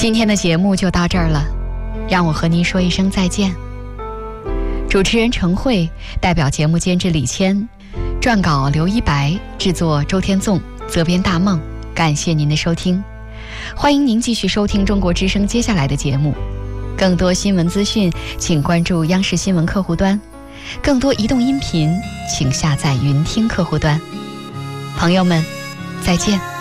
今天的节目就到这儿了，让我和您说一声再见。主持人程慧，代表节目监制李谦，撰稿刘一白，制作周天纵，责编大梦。感谢您的收听，欢迎您继续收听中国之声接下来的节目。更多新闻资讯请关注央视新闻客户端，更多移动音频请下载云听客户端。朋友们，再见。